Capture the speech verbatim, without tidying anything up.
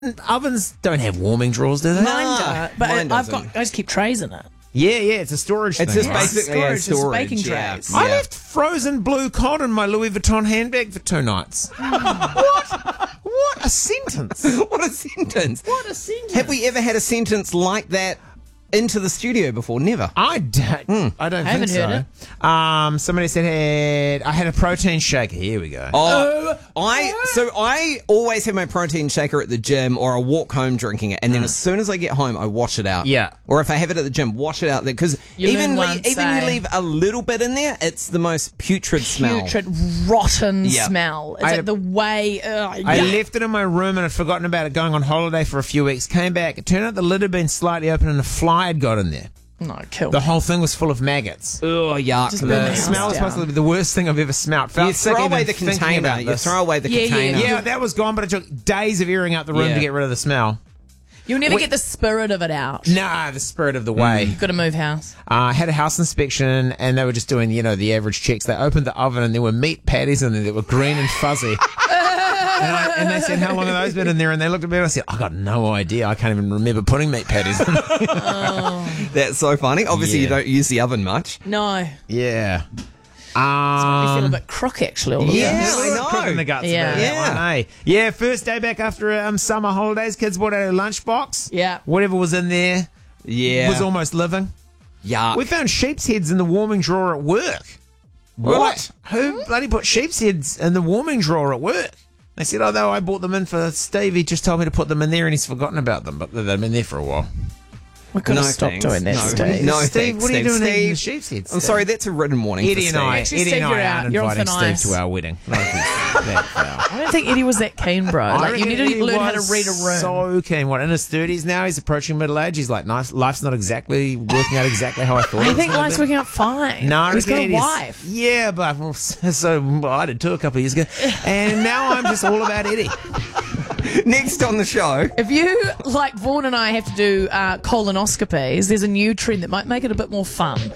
Ovens don't have warming drawers, do they? Mine don't, but mine I've doesn't. got. I just keep trays in it. Yeah, yeah, it's a storage It's thing. just right? basically a Storage, it's storage. baking yeah. trays. I Yeah. left frozen blue cod in my Louis Vuitton handbag for two nights. what? What a sentence. What a sentence. What a sentence. Have we ever had a sentence like that into the studio before? Never. I don't, I don't I haven't think so. heard Um, somebody said had, I had a protein shaker. Here we go. Oh, I so I always have my protein shaker at the gym, or I walk home drinking it, and then as soon as I get home, I wash it out. Yeah. Or if I have it at the gym, wash it out there, because You even learn le- once, even eh? you leave a little bit in there, it's the most putrid smell. Putrid, rotten Yeah. smell. It's I- like the way. Ugh, I yuck. left it in my room and I'd forgotten about it going on holiday for a few weeks. Came back. It turned out the lid had been slightly open and a fly had got in there. No, kill. The whole thing was full of maggots. Oh, yuck! Just The burn the house smell was down. supposed to be the worst thing I've ever smelt. Felt You sick throw even away the thinking container. about You this. throw away the Yeah, yeah, container. Yeah, that was gone, but it took days of airing out the room Yeah. to get rid of the smell. You'll never Wait. get the spirit of it out. Nah, the spirit of the way. You've got to move house. Uh, I had a house inspection and they were just doing, you know, the average checks. They opened the oven and there were meat patties in there that were green and fuzzy. and, I, and they said, how long have those been in there? And they looked at me and I said, I got no idea. I can't even remember putting meat patties in there. That's so funny. Obviously, Yeah. you don't use the oven much. No. Yeah. We feel a Um, bit crook, actually. All of Yeah. this. I know. Crook in the guts Yeah. about that Yeah. one, eh? Yeah, first day back after um, summer holidays. Kids brought out a lunchbox. Yeah. Whatever was in there Yeah. was almost living. Yuck. We found sheep's heads in the warming drawer at work. We're What? like, who bloody put sheep's heads in the warming drawer at work? They said, oh, though I bought them in for Steve. He just told me to put them in there and he's forgotten about them, but they've been there for a while. We could No have stopped thanks. doing that, No. Steve. No, Steve, thanks, what are you Steve. doing eating the Steve, sheep's heads? I'm Steve? sorry, that's a written warning Eddie for and Steve. I, Actually, Eddie Steve, and you're I out. aren't You're on inviting thin Steve ice. to our wedding. I don't think it's that foul. I don't think Eddie was that keen, bro. I Like, you reckon need to he learn how to was read a room. So keen. What, in his thirties now? He's approaching middle age. He's like, nice. Life's not exactly working out exactly how I thought. it I was think gonna life's be. working out fine. No, I he's got reckon a Eddie's- wife. Yeah, but well, so well, I did too a couple of years ago, and now I'm just all about Eddie. Next on the show. If you, like Vaughan and I, have to do uh, colonoscopies, there's a new trend that might make it a bit more fun.